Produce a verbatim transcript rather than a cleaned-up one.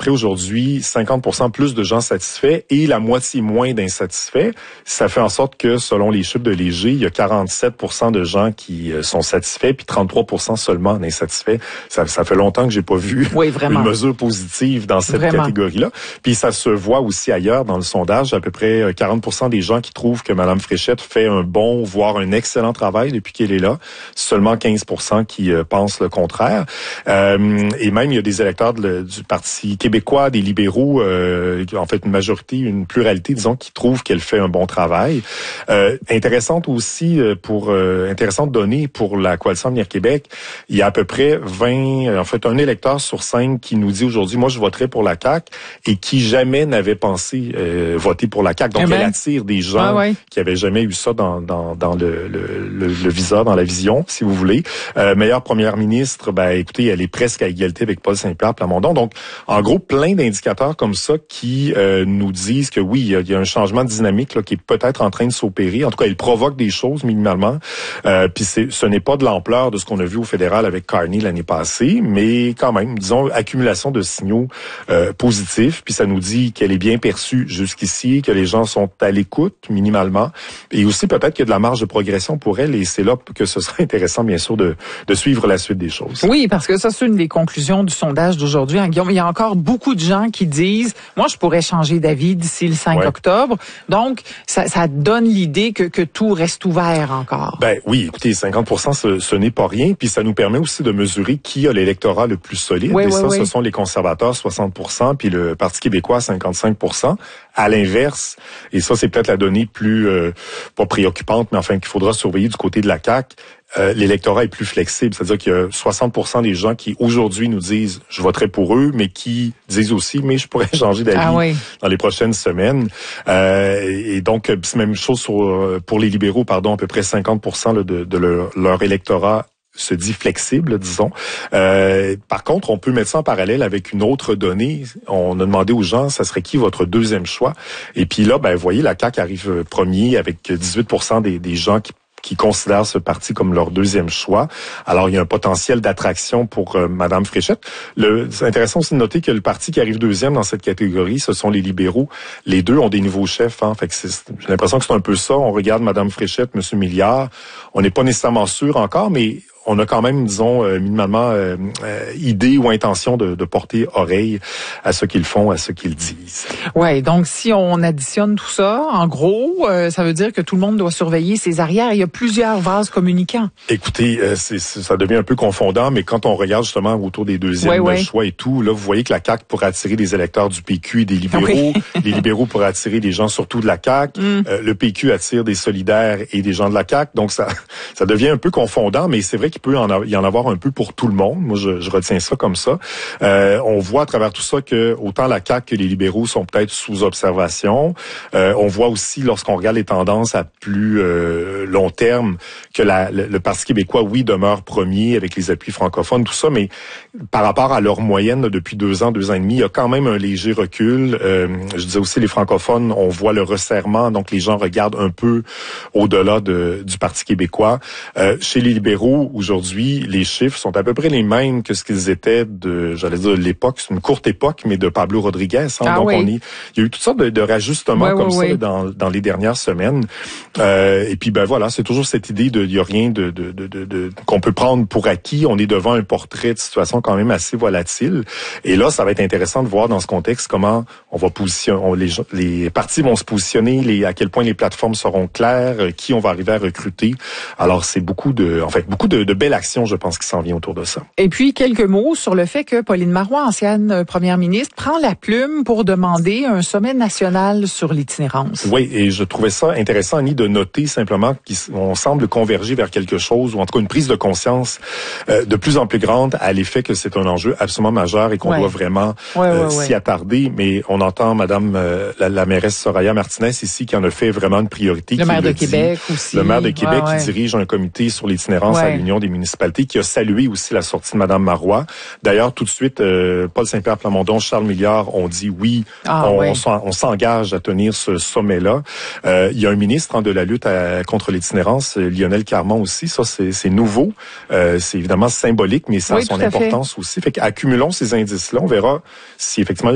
près aujourd'hui cinquante pour cent plus de gens satisfaits et la moitié moins d'insatisfaits. Ça fait en sorte que, selon les chiffres de Léger, il y a quarante-sept pour cent de gens qui sont satisfaits, puis trente-trois pour cent seulement d'insatisfaits. Ça, ça fait longtemps que j'ai pas vu oui, une mesure positive dans cette vraiment. catégorie-là. Puis ça se voit aussi ailleurs dans le sondage. À peu près quarante pour cent des gens qui trouvent que Mme Fréchette fait un bon, voire un excellent travail depuis qu'elle est là. Seulement quinze pour cent qui euh, pensent le contraire. Euh, et même, il y a des électeurs de, du Parti québécois, des libéraux, euh, en fait une majorité, une pluralité, disons, qui trouvent qu'elle fait un bon travail. Euh, intéressante aussi, pour euh, intéressante donnée pour la Coalition Avenir Québec, il y a à peu près vingt, en fait un électeur sur cinq qui nous dit aujourd'hui, moi je voterai pour la C A Q, et qui jamais n'avait pensé euh, voter pour la C A Q. Donc, eh ben, elle attire des gens ah ouais. qui avaient jamais eu ça dans, dans, dans le, le, le, le viseur, dans la vision, si vous voulez. Euh, meilleure première ministre, ben écoutez, elle est presque à égalité avec Paul Saint-Pierre Plamondon. Donc, en gros, plein d'indicateurs comme ça qui euh, nous disent que oui, il y a, il y a un changement de dynamique là, qui est peut-être en train de s'opérer. En tout cas, il provoque des choses minimalement. Euh, puis c'est, ce n'est pas de l'ampleur de ce qu'on a vu au fédéral avec Carney l'année passée, mais quand même, disons, accumulation de signaux euh, positifs. Puis ça nous dit qu'elle est bien perçue jusqu'ici, que les gens sont à l'écoute minimalement, et aussi peut-être qu'il y a de la marge de progression pour elle, et c'est là que ce serait intéressant, bien sûr, de, de suivre la suite des choses. Oui, parce que ça, c'est une des conclusions du sondage d'aujourd'hui, hein, Guillaume. Il y a encore beaucoup de gens qui disent, moi, je pourrais changer d'avis d'ici le cinq ouais. octobre. Donc, ça, ça donne l'idée que, que tout reste ouvert encore. Ben oui, écoutez, cinquante pour cent, ce, ce n'est pas rien, puis ça nous permet aussi de mesurer qui a l'électorat le plus solide. Oui, et oui, ça, oui. ce sont les conservateurs, soixante pour cent, puis le Parti québécois, cinquante-cinq pour cent. À l'inverse, et ça, c'est peut-être la donnée plus, euh, pas préoccupante, mais enfin qu'il faudra surveiller du côté de la C A Q, euh, l'électorat est plus flexible. C'est-à-dire qu'il y a soixante pour cent des gens qui, aujourd'hui, nous disent « je voterai pour eux », mais qui disent aussi « mais je pourrais changer d'avis ah oui. dans les prochaines semaines euh, ». Et donc, c'est la même chose sur, pour les libéraux, pardon, à peu près cinquante pour cent là, de, de leur, leur électorat se dit flexible, disons. Euh, par contre, on peut mettre ça en parallèle avec une autre donnée. On a demandé aux gens, ça serait qui votre deuxième choix? Et puis là, ben, vous voyez, la C A Q arrive premier avec dix-huit pour cent des, des gens qui qui considèrent ce parti comme leur deuxième choix. Alors, il y a un potentiel d'attraction pour euh, Madame Fréchette. Le, c'est intéressant aussi de noter que le parti qui arrive deuxième dans cette catégorie, ce sont les libéraux. Les deux ont des nouveaux chefs. Hein, fait que c'est, j'ai l'impression que c'est un peu ça. On regarde Madame Fréchette, Monsieur Milliard. On n'est pas nécessairement sûr encore, mais on a quand même, disons, euh, minimalement euh, euh, idée ou intention de, de porter oreille à ce qu'ils font, à ce qu'ils disent. Ouais, donc si on additionne tout ça, en gros, euh, ça veut dire que tout le monde doit surveiller ses arrières. Il y a plusieurs vases communicants. Écoutez, euh, c'est, c'est, ça devient un peu confondant, mais quand on regarde justement autour des deuxièmes ouais, ouais. choix et tout, là, vous voyez que la C A Q pourrait attirer des électeurs du P Q et des libéraux. Oui. Les libéraux pourraient attirer des gens surtout de la C A Q. Mm. Euh, le P Q attire des solidaires et des gens de la C A Q. Donc, ça, ça devient un peu confondant, mais c'est vrai qu'il peut en y en avoir un peu pour tout le monde. Moi, je, je retiens ça comme ça. Euh, on voit à travers tout ça que autant la C A Q que les libéraux sont peut-être sous observation. Euh, on voit aussi, lorsqu'on regarde les tendances à plus euh, long terme, que la, le, le Parti québécois, oui, demeure premier avec les appuis francophones, tout ça, mais par rapport à leur moyenne là, depuis deux ans, deux ans et demi, il y a quand même un léger recul. Euh, je disais aussi, les francophones, on voit le resserrement, donc les gens regardent un peu au-delà de, du Parti québécois. Euh, chez les libéraux, aujourd'hui, les chiffres sont à peu près les mêmes que ce qu'ils étaient de, j'allais dire, de l'époque, c'est une courte époque, mais de Pablo Rodriguez. Hein, ah donc, oui. on y, il y a eu toutes sortes de, de rajustements oui, comme oui, ça oui. Là, dans, dans les dernières semaines. Euh, et puis, ben voilà, c'est toujours cette idée de, il y a rien de, de, de, de, de qu'on peut prendre pour acquis. On est devant un portrait de situation quand même assez volatile. Et là, ça va être intéressant de voir dans ce contexte comment on va positionner, on, les, les partis vont se positionner, les, à quel point les plateformes seront claires, qui on va arriver à recruter. Alors, c'est beaucoup de, en fait, beaucoup de, de belles actions, je pense, qui s'en vient autour de ça. Et puis, quelques mots sur le fait que Pauline Marois, ancienne première ministre, prend la plume pour demander un sommet national sur l'itinérance. Oui, et je trouvais ça intéressant, Annie, de noter simplement qu'on semble converger vers quelque chose, ou en tout cas une prise de conscience euh, de plus en plus grande à l'effet que c'est un enjeu absolument majeur et qu'on ouais. doit vraiment ouais, euh, ouais, s'y ouais. attarder. Mais on entend Madame euh, la, la mairesse Soraya Martinez ici qui en a fait vraiment une priorité. Le maire de le Québec dit. aussi. Le maire de Québec ouais, ouais. qui dirige un comité sur l'itinérance ouais. à l'Union des municipalités, qui a salué aussi la sortie de Madame Marois. D'ailleurs, tout de suite, euh, Paul Saint-Pierre Plamondon, Charles Milliard ont dit oui, ah, on, ouais. on, on s'engage à tenir ce sommet-là. Euh, il y a un ministre hein, de la lutte à, contre l'itinérance, Lionel Carman aussi. Ça, c'est, c'est nouveau. Euh, c'est évidemment symbolique, mais ça oui, a son importance fait. aussi. Fait qu'accumulons ces indices-là. On verra si effectivement